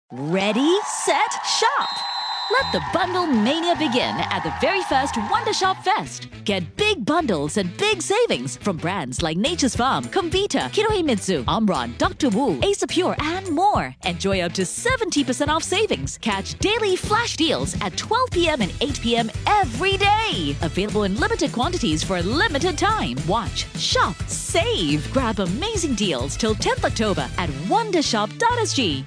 Ready, set, shop! Let the bundle mania begin at the very first Wonder Shop Fest. Get big bundles and big savings from brands like Nature's Farm, Comvita, Kinohimitsu, Omron, Dr. Wu, Ace Pure, and more. Enjoy up to 70% off savings. Catch daily flash deals at 12 p.m. and 8 p.m. every day. Available in limited quantities for a limited time. Watch, shop, save. Grab amazing deals till 10th October at wondershop.sg.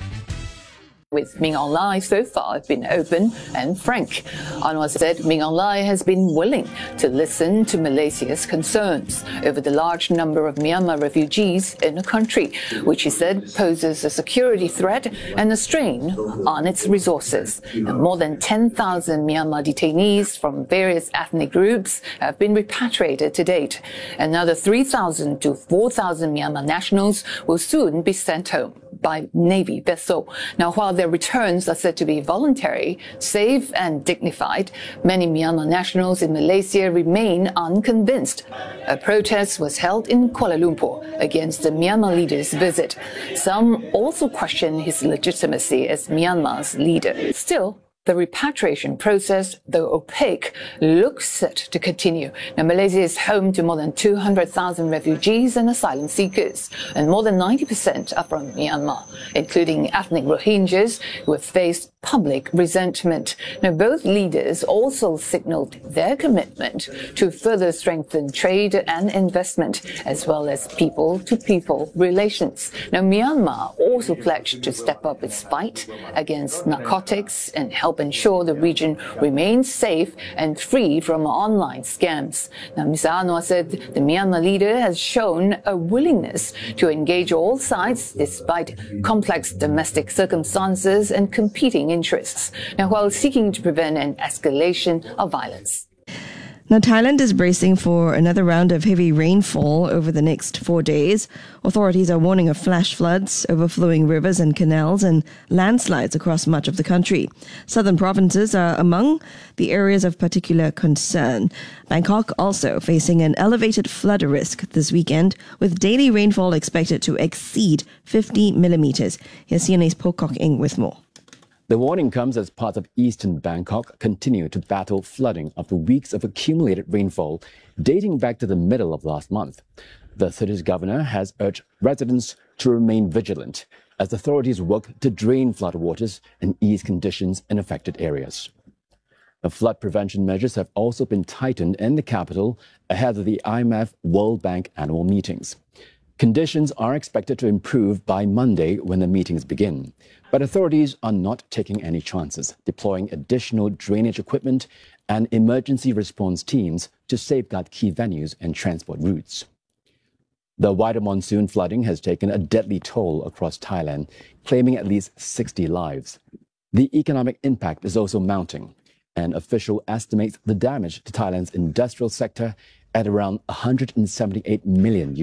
With Ming Online so far have been open and frank. Anwar said Ming Online has been willing to listen to Malaysia's concerns over the large number of Myanmar refugees in the country, which he said poses a security threat and a strain on its resources. And more than 10,000 Myanmar detainees from various ethnic groups have been repatriated to date. Another 3,000 to 4,000 Myanmar nationals will soon be sent home by Navy vessel. Now, while their returns are said to be voluntary, safe and dignified, many Myanmar nationals in Malaysia remain unconvinced. A protest was held in Kuala Lumpur against the Myanmar leader's visit. Some also question his legitimacy as Myanmar's leader. Still, the repatriation process, though opaque, looks set to continue. Now, Malaysia is home to more than 200,000 refugees and asylum seekers, and more than 90% are from Myanmar, including ethnic Rohingyas who have faced public resentment. Now, both leaders also signaled their commitment to further strengthen trade and investment, as well as people-to-people relations. Now, Myanmar also pledged to step up its fight against narcotics and help ensure the region remains safe and free from online scams. Now, Mr. Anwar said the Myanmar leader has shown a willingness to engage all sides despite complex domestic circumstances and competing interests, now while seeking to prevent an escalation of violence. Now, Thailand is bracing for another round of heavy rainfall over the next 4 days. Authorities are warning of flash floods, overflowing rivers and canals, and landslides across much of the country. Southern provinces are among the areas of particular concern. Bangkok also facing an elevated flood risk this weekend, with daily rainfall expected to exceed 50 millimeters. Here's CNA's Pocock Ing with more. The warning comes as parts of eastern Bangkok continue to battle flooding after weeks of accumulated rainfall dating back to the middle of last month. The city's governor has urged residents to remain vigilant as authorities work to drain floodwaters and ease conditions in affected areas. The flood prevention measures have also been tightened in the capital ahead of the IMF World Bank annual meetings. Conditions are expected to improve by Monday when the meetings begin, but authorities are not taking any chances, deploying additional drainage equipment and emergency response teams to safeguard key venues and transport routes. The wider monsoon flooding has taken a deadly toll across Thailand, claiming at least 60 lives. The economic impact is also mounting. An official estimates the damage to Thailand's industrial sector at around $178 million.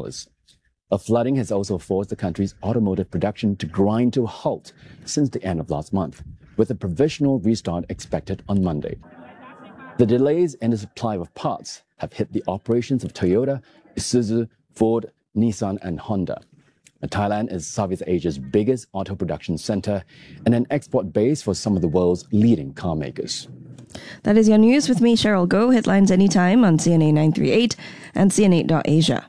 A flooding has also forced the country's automotive production to grind to a halt since the end of last month, with a provisional restart expected on Monday. The delays in the supply of parts have hit the operations of Toyota, Isuzu, Ford, Nissan, and Honda. Thailand is Southeast Asia's biggest auto production center and an export base for some of the world's leading car makers. That is your news with me, Cheryl Goh. Headlines anytime on CNA 938 and CNA.Asia.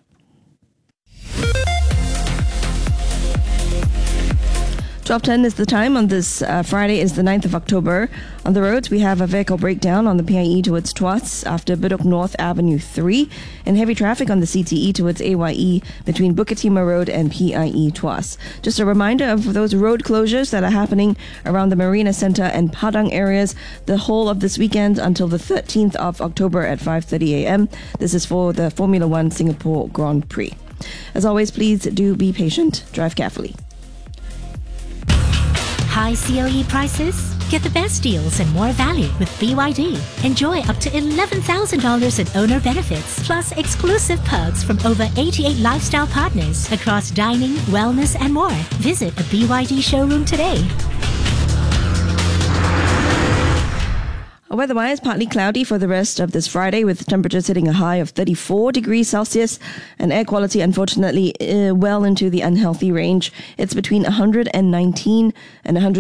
Drop 10 is the time on this Friday is the 9th of October. On the roads, we have a vehicle breakdown on the PIE towards Tuas after Bedok North Avenue 3 and heavy traffic on the CTE towards AYE between Bukit Timah Road and PIE Tuas. Just a reminder of those road closures that are happening around the Marina Centre and Padang areas the whole of this weekend until the 13th of October at 5:30 a.m. This is for the Formula One Singapore Grand Prix. As always, please do be patient. Drive carefully. High COE prices? Get the best deals and more value with BYD. Enjoy up to $11,000 in owner benefits, plus exclusive perks from over 88 lifestyle partners across dining, wellness, and more. Visit a BYD showroom today. Weather-wise, partly cloudy for the rest of this Friday with temperatures hitting a high of 34 degrees Celsius and air quality, unfortunately, well into the unhealthy range. It's between 119 and 100.